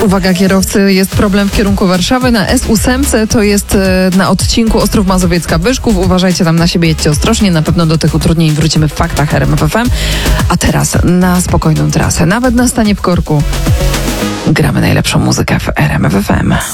Uwaga kierowcy, jest problem w kierunku Warszawy. Na S8 to jest na odcinku Ostrów Mazowiecka-Byszków. Uważajcie tam na siebie, jedźcie ostrożnie. Na pewno do tych utrudnień wrócimy w faktach RMF FM. A teraz na spokojną trasę, nawet na stanie w korku, gramy najlepszą muzykę w RMF FM.